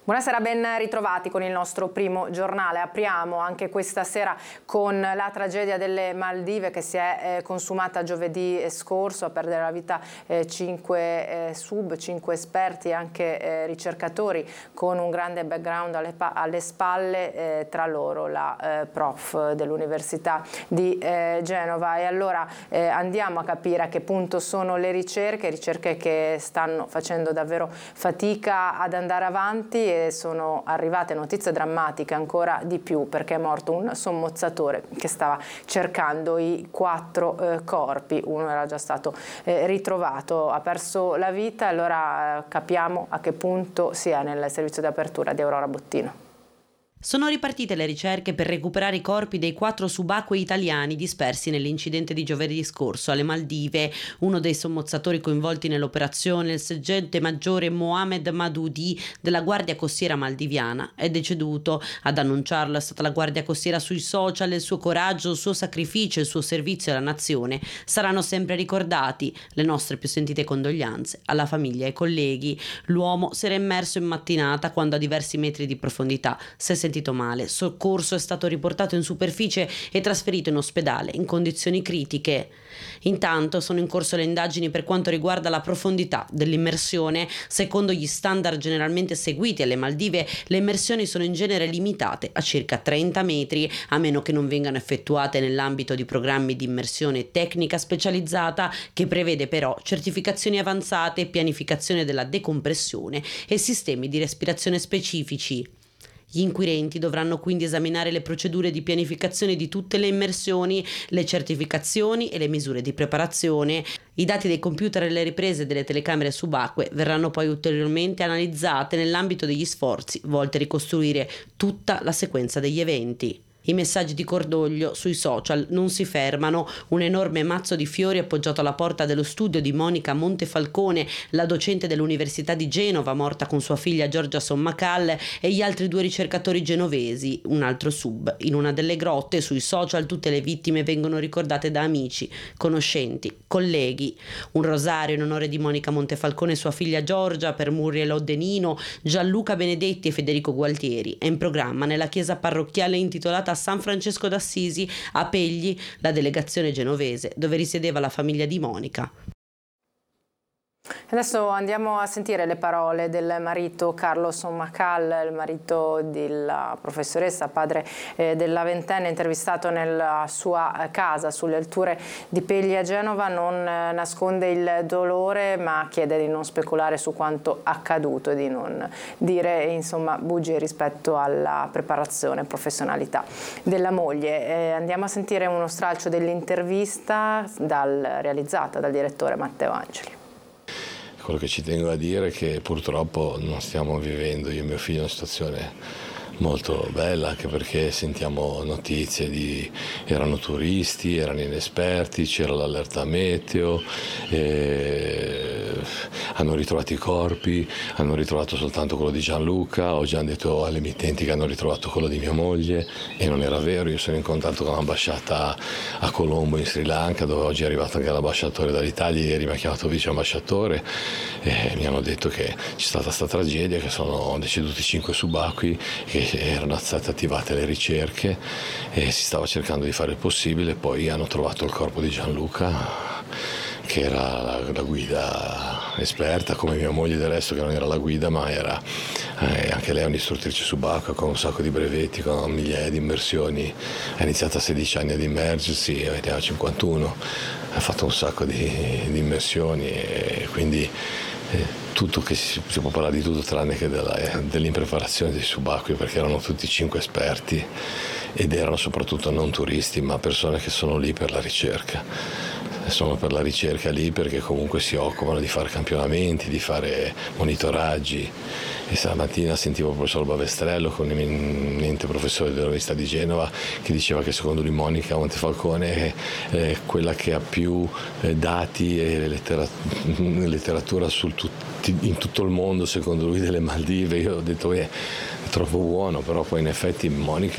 Buonasera, ben ritrovati con il nostro primo giornale. Apriamo anche questa sera con la tragedia delle Maldive che si è consumata giovedì scorso. A perdere la vita 5 esperti e anche ricercatori con un grande background alle spalle, tra loro la prof dell'Università di Genova. E allora andiamo a capire a che punto sono le ricerche che stanno facendo davvero fatica ad andare avanti, e sono arrivate notizie drammatiche ancora di più, perché è morto un sommozzatore che stava cercando i 4 corpi. Uno era già stato ritrovato, ha perso la vita. Allora capiamo a che punto sia nel servizio di apertura di Aurora Bottino. Sono ripartite le ricerche per recuperare i corpi dei 4 subacquei italiani dispersi nell'incidente di giovedì scorso alle Maldive. Uno dei sommozzatori coinvolti nell'operazione, il sergente maggiore Mohamed Madoudi della Guardia Costiera maldiviana, è deceduto. Ad annunciarlo è stata la Guardia Costiera sui social. Il suo coraggio, il suo sacrificio e il suo servizio alla nazione saranno sempre ricordati. Le nostre più sentite condoglianze alla famiglia e ai colleghi. L'uomo si era immerso in mattinata quando a diversi metri di profondità si è sentito male. Soccorso, è stato riportato in superficie e trasferito in ospedale in condizioni critiche. Intanto sono in corso le indagini per quanto riguarda la profondità dell'immersione. Secondo gli standard generalmente seguiti alle Maldive, le immersioni sono in genere limitate a circa 30 metri, a meno che non vengano effettuate nell'ambito di programmi di immersione tecnica specializzata, che prevede però certificazioni avanzate, pianificazione della decompressione e sistemi di respirazione specifici. Gli inquirenti dovranno quindi esaminare le procedure di pianificazione di tutte le immersioni, le certificazioni e le misure di preparazione. I dati dei computer e le riprese delle telecamere subacquee verranno poi ulteriormente analizzate nell'ambito degli sforzi volti a ricostruire tutta la sequenza degli eventi. I messaggi di cordoglio sui social non si fermano. Un enorme mazzo di fiori appoggiato alla porta dello studio di Monica Montefalcone, la docente dell'Università di Genova morta con sua figlia Giorgia Sommacal, e gli altri 2 ricercatori genovesi, un altro sub, in una delle grotte. Sui social tutte le vittime vengono ricordate da amici, conoscenti, colleghi. Un rosario in onore di Monica Montefalcone e sua figlia Giorgia, per Muriel Oddenino, Gianluca Benedetti e Federico Gualtieri. È in programma nella chiesa parrocchiale intitolata San Francesco d'Assisi a Pegli, la delegazione genovese dove risiedeva la famiglia di Monica. Adesso andiamo a sentire le parole del marito Carlo Sommacal, il marito della professoressa, padre della ventenne, intervistato nella sua casa sulle alture di Pegli a Genova. Non nasconde il dolore, ma chiede di non speculare su quanto accaduto e di non dire bugie rispetto alla preparazione e professionalità della moglie. Andiamo a sentire uno stralcio dell'intervista realizzata dal direttore Matteo Angeli. Quello che ci tengo a dire è che purtroppo non stiamo vivendo, io e mio figlio, una situazione molto bella, anche perché sentiamo notizie erano turisti, erano inesperti, c'era l'allerta meteo, hanno ritrovato i corpi, hanno ritrovato soltanto quello di Gianluca. Ho già detto alle emittenti che hanno ritrovato quello di mia moglie, e non era vero. Io sono in contatto con l'ambasciata a Colombo in Sri Lanka, dove oggi è arrivato anche l'ambasciatore dall'Italia. Ieri mi ha chiamato vice ambasciatore e mi hanno detto che c'è stata questa tragedia, che sono deceduti 5 subacquei, che erano state attivate le ricerche e si stava cercando di fare il possibile. Poi hanno trovato il corpo di Gianluca, che era la guida esperta, come mia moglie del resto, che non era la guida, ma era anche lei un'istruttrice subacquea con un sacco di brevetti, con migliaia di immersioni. Ha iniziato a 16 anni ad immergersi, ne ha 51, ha fatto un sacco di immersioni, e quindi tutto, che si può parlare di tutto tranne che dell'impreparazione dei subacquei, perché erano tutti 5 esperti ed erano soprattutto non turisti, ma persone che sono lì per la ricerca. Sono per la ricerca lì perché comunque si occupano di fare campionamenti, di fare monitoraggi. E stamattina sentivo il professor Bavestrello, con un eminente professore dell'Università di Genova, che diceva che secondo lui Monica Montefalcone è quella che ha più dati e letteratura in tutto il mondo, secondo lui, delle Maldive. Io ho detto è troppo buono, però poi in effetti Monica